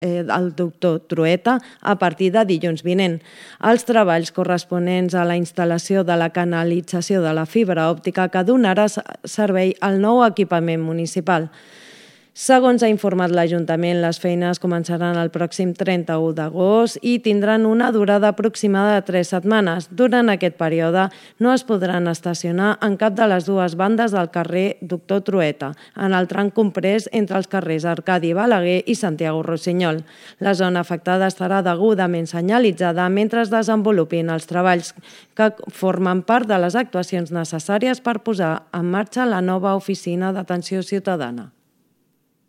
el doctor Trueta a partir de dilluns vinent. Els treballs corresponents a la instal·lació de la canalització de la fibra òptica que donarà servei al nou equipament municipal. Segons ha informat l'Ajuntament, les feines començaran el pròxim 31 d'agost i tindran una durada aproximada de 3 setmanes. Durant aquest període no es podran estacionar en cap de les dues bandes del carrer Doctor Trueta, en el tram comprès entre els carrers Arcadi Balaguer i Santiago Rossinyol. La zona afectada estarà degudament senyalitzada mentre es desenvolupin els treballs que formen part de les actuacions necessàries per posar en marxa la nova oficina d'atenció ciutadana.